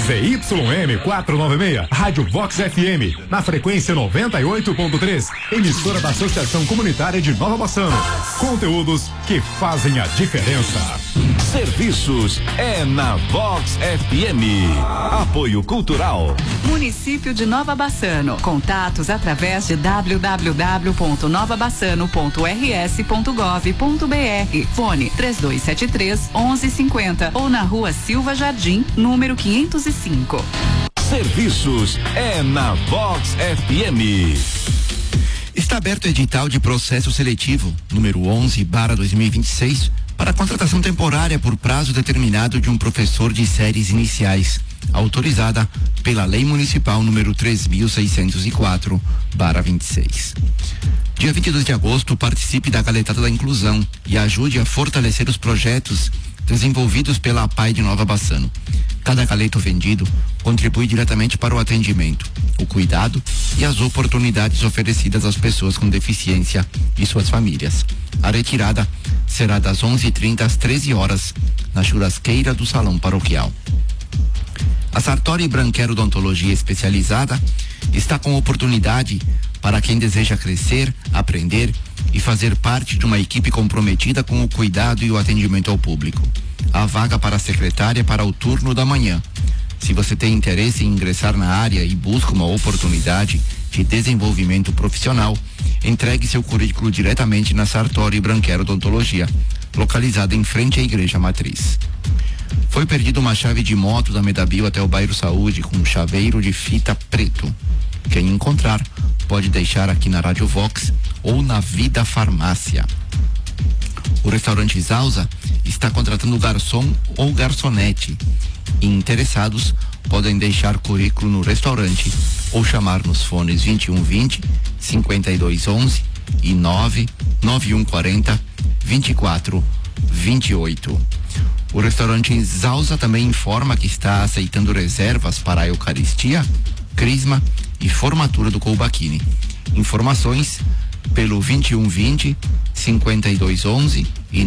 ZYM 496, Rádio Vox FM, na frequência 98.3, emissora da Associação Comunitária de Nova Bassano. Conteúdos que fazem a diferença. Serviços é na Vox FM. Apoio Cultural. Município de Nova Bassano. Contatos através de www.novabassano.rs.gov.br. Fone 3273-1150 ou na Rua Silva Jardim, número 505. Serviços é na Vox FM. Está aberto o edital de processo seletivo número 11/2026 para a contratação temporária por prazo determinado de um professor de séries iniciais, autorizada pela Lei Municipal número 3.604/26. Dia 22 de agosto, participe da Galetada da Inclusão e ajude a fortalecer os projetos desenvolvidos pela APAI de Nova Bassano. Cada galeto vendido contribui diretamente para o atendimento, o cuidado e as oportunidades oferecidas às pessoas com deficiência e suas famílias. A retirada será das 11h30 às 13 horas na churrasqueira do Salão Paroquial. A Sartori Branquero Odontologia Especializada está com oportunidade para quem deseja crescer, aprender e fazer parte de uma equipe comprometida com o cuidado e o atendimento ao público. Há vaga para secretária para o turno da manhã. Se você tem interesse em ingressar na área e busca uma oportunidade de desenvolvimento profissional, entregue seu currículo diretamente na Sartori Branquero Odontologia, localizada em frente à Igreja Matriz. Foi perdida uma chave de moto da Medabio até o bairro Saúde com um chaveiro de fita preto. Quem encontrar pode deixar aqui na Rádio Vox ou na Vida Farmácia. O restaurante Zausa está contratando garçom ou garçonete. E interessados podem deixar currículo no restaurante ou chamar nos fones 2120-5211 e 99140-2428. O restaurante Zausa também informa que está aceitando reservas para a Eucaristia, Crisma e formatura do Colbachini. Informações pelo 2120-5211 e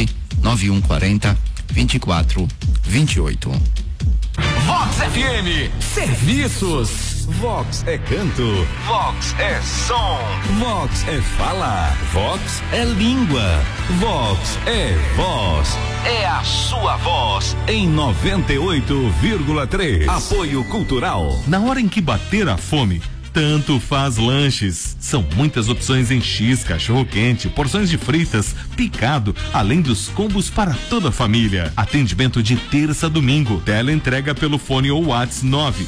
99140-2428. Vox FM, serviços. Vox é canto, Vox é som, Vox é fala, Vox é língua, Vox é voz, é a sua voz em 98,3. Apoio Cultural. Na hora em que bater a fome, tanto faz lanches. São muitas opções em X, cachorro-quente, porções de fritas, picado, além dos combos para toda a família. Atendimento de terça a domingo. Tela entrega pelo fone ou WhatsApp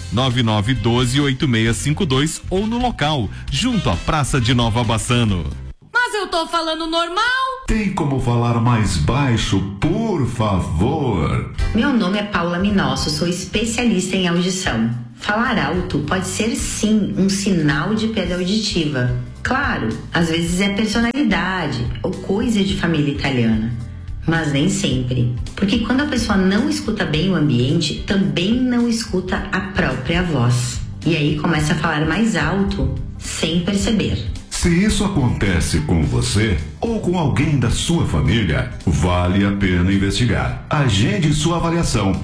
999128652 ou no local, junto à Praça de Nova Bassano. Mas eu tô falando normal? Tem como falar mais baixo, por favor? Meu nome é Paula Minosso, sou especialista em audição. Falar alto pode ser sim um sinal de perda auditiva. Claro, às vezes é personalidade ou coisa de família italiana. Mas nem sempre. Porque quando a pessoa não escuta bem o ambiente, também não escuta a própria voz. E aí começa a falar mais alto, sem perceber. Se isso acontece com você ou com alguém da sua família, vale a pena investigar. Agende sua avaliação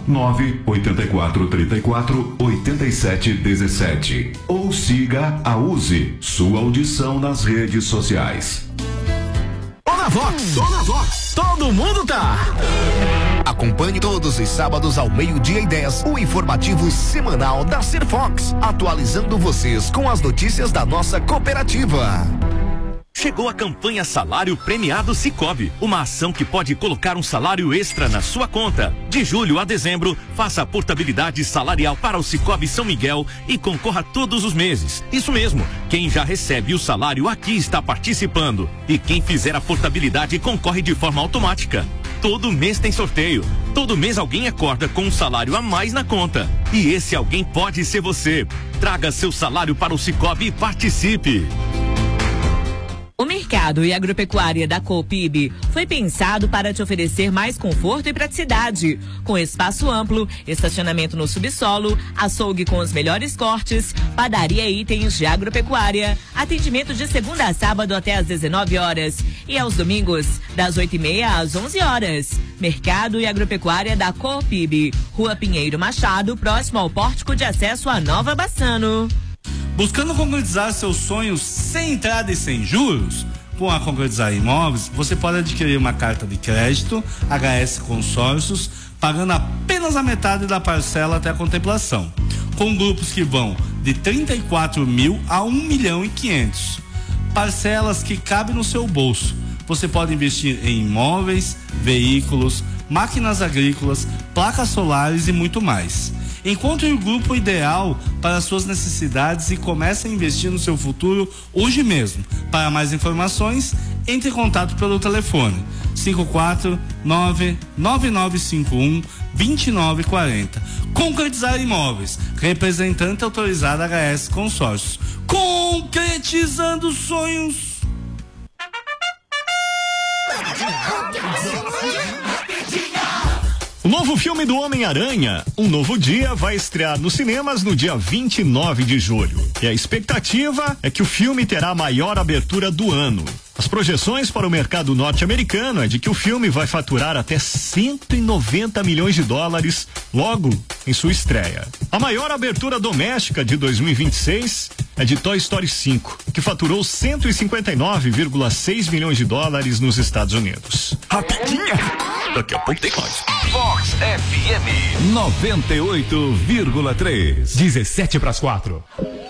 984348717 ou siga a USE, sua audição nas redes sociais. Zona Vox, todo mundo tá. Acompanhe todos os sábados ao 12:10 o informativo semanal da Serfox, atualizando vocês com as notícias da nossa cooperativa. Chegou a campanha Salário Premiado Sicoob, uma ação que pode colocar um salário extra na sua conta. De julho a dezembro, faça a portabilidade salarial para o Sicoob São Miguel e concorra todos os meses. Isso mesmo, quem já recebe o salário aqui está participando. E quem fizer a portabilidade concorre de forma automática. Todo mês tem sorteio. Todo mês alguém acorda com um salário a mais na conta. E esse alguém pode ser você. Traga seu salário para o Sicoob e participe. O mercado e agropecuária da Coopib foi pensado para te oferecer mais conforto e praticidade, com espaço amplo, estacionamento no subsolo, açougue com os melhores cortes, padaria e itens de agropecuária, atendimento de segunda a sábado até às 19 horas e aos domingos das 8h30 às 11 horas. Mercado e agropecuária da Coopib, Rua Pinheiro Machado, próximo ao pórtico de acesso à Nova Bassano. Buscando concretizar seus sonhos sem entrada e sem juros? Com a Concretizar Imóveis, você pode adquirir uma carta de crédito HS Consórcios, pagando apenas a metade da parcela até a contemplação, com grupos que vão de 34 mil a 1.500.000. Parcelas que cabem no seu bolso. Você pode investir em imóveis, veículos, máquinas agrícolas, placas solares e muito mais. Encontre o grupo ideal para suas necessidades e comece a investir no seu futuro hoje mesmo. Para mais informações, entre em contato pelo telefone 549-9951-2940. Concretizar Imóveis, representante autorizado HS Consórcios. Concretizando sonhos. O novo filme do Homem-Aranha, Um Novo Dia, vai estrear nos cinemas no dia 29 de julho. E a expectativa é que o filme terá a maior abertura do ano. As projeções para o mercado norte-americano é de que o filme vai faturar até 190 milhões de dólares logo em sua estreia. A maior abertura doméstica de 2026 é de Toy Story 5, que faturou 159,6 milhões de dólares nos Estados Unidos. Rapidinha! Daqui a pouco tem mais. Vox FM 98,3. 17 para as 4.